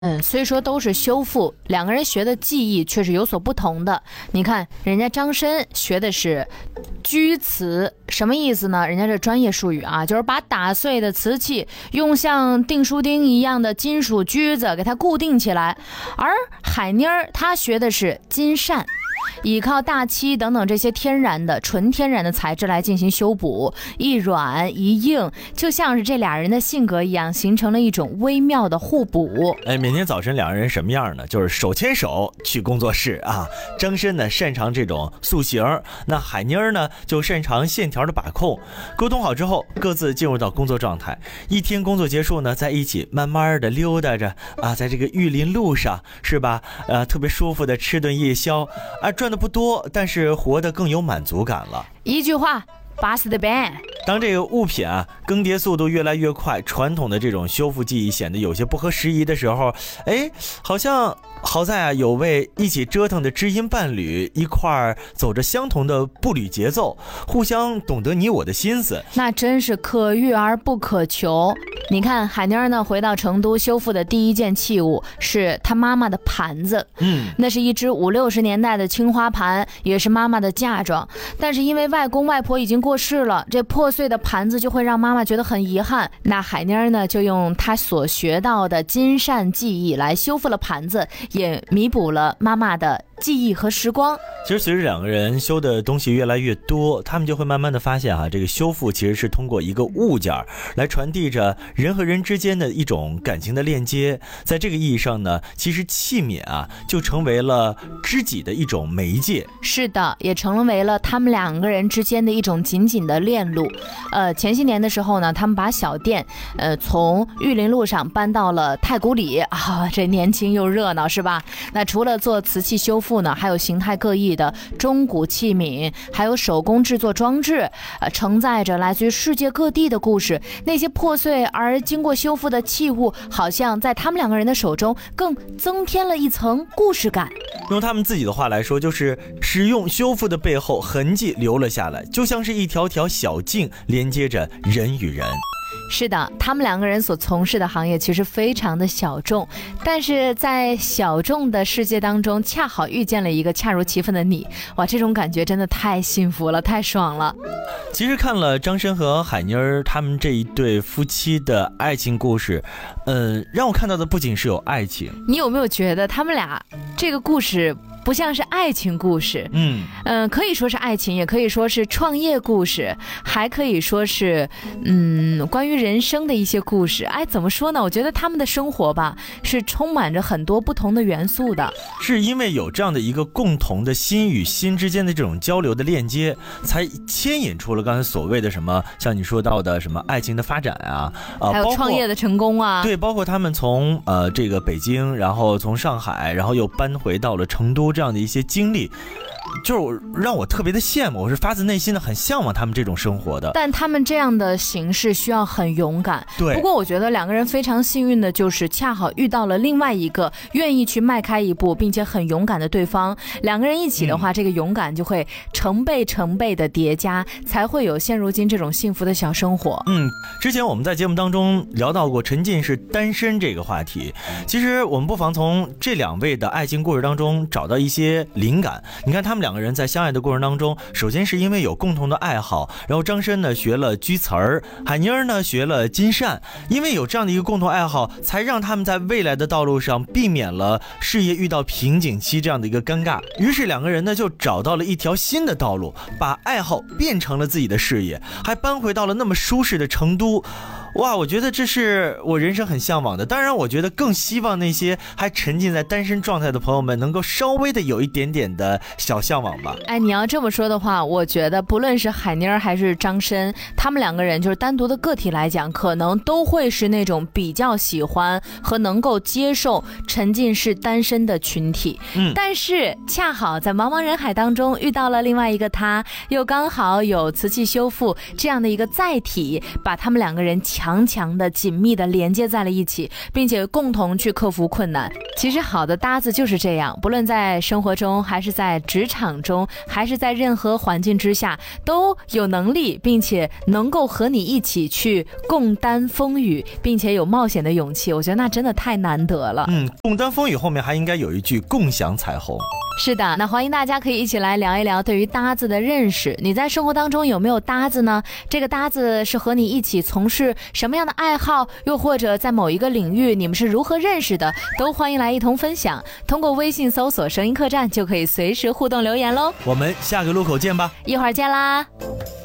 虽说都是修复，两个人学的技艺却是有所不同的。你看，人家张申学的是锯瓷，什么意思呢？人家这专业术语啊，就是把打碎的瓷器用像订书钉一样的金属锯子给它固定起来。而海妮儿她学的是金扇，依靠大漆等等这些纯天然的材质来进行修补，一软一硬，就像是这俩人的性格一样，形成了一种微妙的互补。 每天早晨两个人什么样呢？就是手牵手去工作室啊。张申呢擅长这种塑形，那海妮儿呢就擅长线条的把控。沟通好之后，各自进入到工作状态。一天工作结束呢，在一起慢慢的溜达着啊，在这个玉林路上，是吧？特别舒服的吃顿夜宵啊。赚的不多，但是活得更有满足感了。 一句话，巴适的板。 当这个物品更迭速度越来越快，传统的这种修复技艺显得有些不合时宜的时候，好在有位一起折腾的知音伴侣，一块儿走着相同的步履节奏，互相懂得你我的心思， 那真是可遇而不可求。你看海妮儿呢回到成都修复的第一件器物是她妈妈的盘子，那是一只50、60年代的青花盘，也是妈妈的嫁妆。但是因为外公外婆已经过世了，这破碎的盘子就会让妈妈觉得很遗憾。那海妮儿呢就用她所学到的金扇技艺来修复了盘子，也弥补了妈妈的记忆和时光。 其实随着两个人修的东西越来越多，他们就会慢慢的发现这个修复其实是通过一个物件来传递着人和人之间的一种感情的链接。在这个意义上呢，其实器皿就成为了知己的一种媒介。 是的，也成为了他们两个人之间的一种紧紧的链路。前些年的时候呢，他们把小店从玉林路上搬到了太古里这年轻又热闹是吧？那除了做瓷器修复呢，还有形态各异的中古器皿，还有手工制作装置，承载着来自于世界各地的故事。那些破碎而经过修复的器物，好像在他们两个人的手中更增添了一层故事感。 用他们自己的话来说，就是使用修复的背后痕迹留了下来，就像是一条条小径连接着人与人。 是的，他们两个人所从事的行业其实非常的小众，但是在小众的世界当中，恰好遇见了一个恰如其分的你。哇，这种感觉真的太幸福了，太爽了。 其实看了张申和海妮儿他们这一对夫妻的爱情故事，让我看到的不仅是有爱情。 你有没有觉得他们俩这个故事不像是爱情故事？可以说是爱情，也可以说是创业故事，还可以说是关于人生的一些故事。怎么说呢？我觉得他们的生活吧是充满着很多不同的元素的。 是因为有这样的一个共同的心与心之间的这种交流的链接，才牵引出了刚才所谓的什么像你说到的什么爱情的发展还有创业的成功对，包括他们从这个北京，然后从上海，然后又搬回到了成都，这样的一些经历，就是让我特别的羡慕，我是发自内心的很向往他们这种生活的。 但他们这样的形式需要很勇敢。 对， 不过我觉得两个人非常幸运的就是恰好遇到了另外一个愿意去迈开一步并且很勇敢的对方。两个人一起的话，这个勇敢就会成倍的叠加，才会有现如今这种幸福的小生活。 之前我们在节目当中聊到过沉浸式单身这个话题，其实我们不妨从这两位的爱情故事当中找到一些灵感。你看他们两个人在相爱的过程当中，首先是因为有共同的爱好，然后张申呢学了锯瓷儿，海妮儿呢学了金扇。因为有这样的一个共同爱好，才让他们在未来的道路上避免了事业遇到瓶颈期这样的一个尴尬。于是两个人呢就找到了一条新的道路，把爱好变成了自己的事业，还搬回到了那么舒适的成都。哇，我觉得这是我人生很向往的。当然我觉得更希望那些还沉浸在单身状态的朋友们能够稍微的有一点点的小向往吧。 你要这么说的话，我觉得不论是海妮儿还是张申，他们两个人就是单独的个体来讲，可能都会是那种比较喜欢和能够接受沉浸式单身的群体。但是恰好在茫茫人海当中遇到了另外一个他，又刚好有瓷器修复这样的一个载体，把他们两个人强的紧密的连接在了一起，并且共同去克服困难。 其实好的搭子就是这样，不论在生活中还是在职场中，还是在任何环境之下，都有能力并且能够和你一起去共担风雨，并且有冒险的勇气，我觉得那真的太难得了。 共担风雨后面还应该有一句共享彩虹。 是的，那欢迎大家可以一起来聊一聊对于搭子的认识。你在生活当中有没有搭子呢？这个搭子是和你一起从事什么样的爱好，又或者在某一个领域你们是如何认识的，都欢迎来一同分享。通过微信搜索声音客栈就可以随时互动留言咯。 我们下个路口见吧， 一会儿见啦。